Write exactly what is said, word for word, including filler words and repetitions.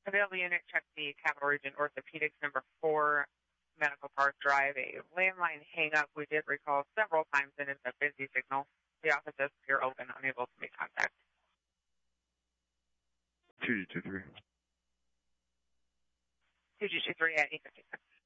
Available unit, check the Capital Region Orthopedics number four, Medical Park Drive. A landline hang-up we did recall several times, and it's a busy signal. The office is here open, unable to make contact. two G two three. two G two three at eight fifty-six.